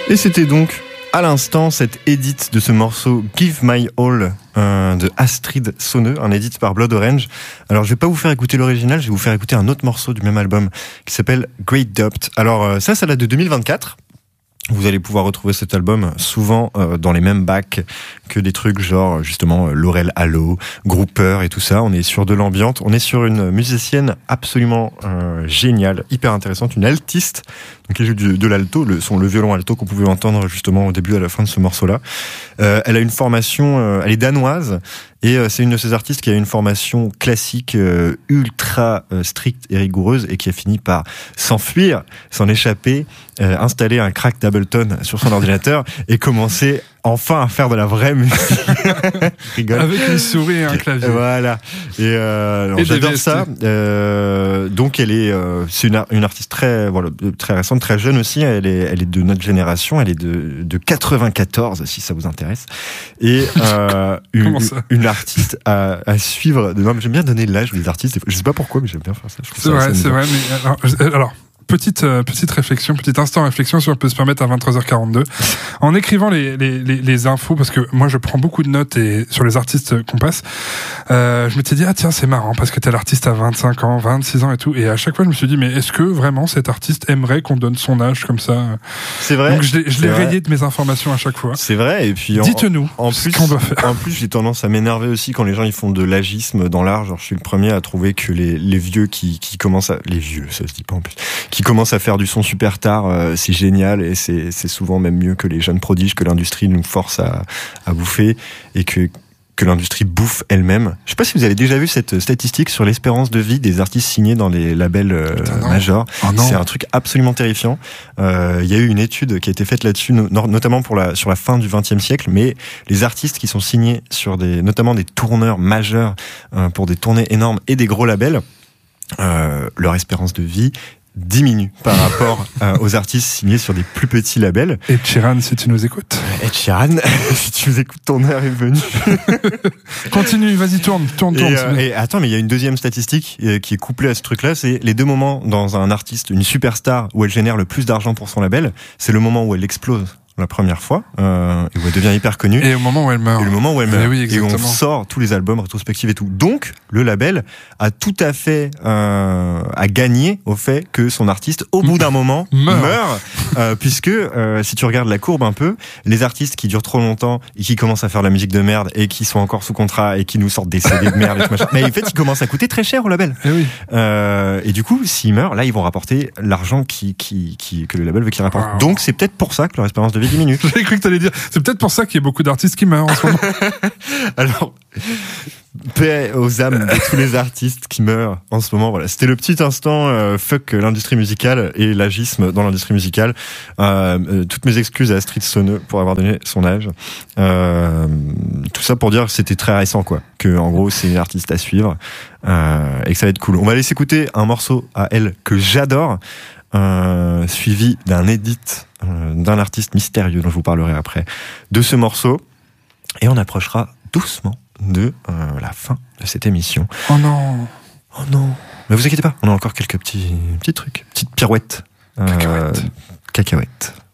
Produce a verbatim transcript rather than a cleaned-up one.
Et c'était donc à l'instant cette edit de ce morceau Give My All euh, de Astrid Sonneux, un edit par Blood Orange. Alors je vais pas vous faire écouter l'original, je vais vous faire écouter un autre morceau du même album qui s'appelle Great Doubt. Alors euh, ça, ça date de deux mille vingt-quatre. Vous allez pouvoir retrouver cet album souvent euh, dans les mêmes bacs que des trucs genre justement euh, Laurel Hallow, Grouper et tout ça. On est sur de l'ambiante, on est sur une musicienne absolument euh, géniale, hyper intéressante, une altiste, donc elle joue du, de l'alto, le, son, le violon alto qu'on pouvait entendre justement au début et à la fin de ce morceau-là. Euh, elle a une formation, euh, elle est danoise. Et euh, c'est une de ces artistes qui a une formation classique euh, ultra euh, stricte et rigoureuse et qui a fini par s'enfuir, s'en échapper, euh, installer un crack d'Ableton sur son ordinateur et commencer enfin à faire de la vraie musique. Rigole. Avec une souris et un clavier. Voilà. Et, euh, alors, et j'adore ça. Euh, donc elle est, euh, c'est une, une artiste très, voilà, très récente, très jeune aussi. Elle est, elle est de notre génération. Elle est de, de quatre-vingt-quatorze, si ça vous intéresse. Et euh, une, une artiste à, à suivre. Non, mais j'aime bien donner l'âge des artistes. Je sais pas pourquoi, mais j'aime bien faire ça. Je trouve c'est ça vrai, c'est vrai. Mais alors, alors Petite, euh, petite réflexion, petit instant réflexion si on peut se permettre à vingt-trois heures quarante-deux. En écrivant les, les, les, les infos, parce que moi je prends beaucoup de notes et sur les artistes qu'on passe, euh, je m'étais dit, ah tiens, c'est marrant parce que tel artiste a vingt-cinq ans, vingt-six ans et tout. Et à chaque fois je me suis dit, mais est-ce que vraiment cet artiste aimerait qu'on donne son âge comme ça? C'est vrai. Donc je l'ai, je l'ai rayé de mes informations à chaque fois. C'est vrai. Et puis, dites-nous en, en ce plus, qu'on doit faire. En plus, j'ai tendance à m'énerver aussi quand les gens ils font de l'agisme dans l'art. Genre, je suis le premier à trouver que les, les vieux qui, qui commencent à, les vieux, ça se dit pas en plus, qui commencent à faire du son super tard, euh, c'est génial et c'est, c'est souvent même mieux que les jeunes prodiges que l'industrie nous force à, à bouffer et que, que l'industrie bouffe elle-même. Je sais pas si vous avez déjà vu cette statistique sur l'espérance de vie des artistes signés dans les labels euh, majors. Oh c'est un truc absolument terrifiant. Euh, il y a eu une étude qui a été faite là-dessus, no- notamment pour la, sur la fin du vingtième siècle, mais les artistes qui sont signés sur des, notamment des tourneurs majeurs euh, pour des tournées énormes et des gros labels, euh, leur espérance de vie diminue par rapport euh, aux artistes signés sur des plus petits labels. Ed Sheeran, si tu nous écoutes. Ed Sheeran, si tu nous écoutes, ton heure est venue. Continue, vas-y, tourne, tourne, tourne. Et, euh, et attends, mais il y a une deuxième statistique euh, qui est couplée à ce truc-là, c'est les deux moments dans un artiste, une superstar, où elle génère le plus d'argent pour son label, c'est le moment où elle explose la première fois, euh, et où elle devient hyper connue. Et au moment où elle meurt. Et le moment où elle meurt. Et, oui, et où on sort tous les albums rétrospectifs et tout. Donc, le label a tout à fait euh, à gagner au fait que son artiste, au bout d'un moment, meurt. meurt euh, puisque, euh, si tu regardes la courbe un peu, les artistes qui durent trop longtemps et qui commencent à faire de la musique de merde et qui sont encore sous contrat et qui nous sortent des C D de merde et tout machin, mais en fait, ils commencent à coûter très cher au label. Et, oui. euh, et du coup, s'ils meurent, là, ils vont rapporter l'argent qui, qui, qui, que le label veut qu'ils rapportent. Wow. Donc, c'est peut-être pour ça que leur espérance de vie diminue. J'ai cru que t'allais dire, c'est peut-être pour ça qu'il y a beaucoup d'artistes qui meurent en ce moment. Alors, paix aux âmes de tous les artistes qui meurent en ce moment. Voilà, c'était le petit instant euh, fuck l'industrie musicale et l'agisme dans l'industrie musicale. Euh, euh, toutes mes excuses à Astrid Sonneux pour avoir donné son âge. Euh, tout ça pour dire que c'était très récent, quoi. Que en gros, c'est une artiste à suivre euh, et que ça va être cool. On va aller s'écouter un morceau à elle que j'adore. Euh, suivi d'un edit euh, d'un artiste mystérieux dont je vous parlerai après de ce morceau, et on approchera doucement de euh, la fin de cette émission. Oh non, oh non, mais vous inquiétez pas, on a encore quelques petits petits trucs, petites pirouettes, euh, cacahuètes, cacahuètes.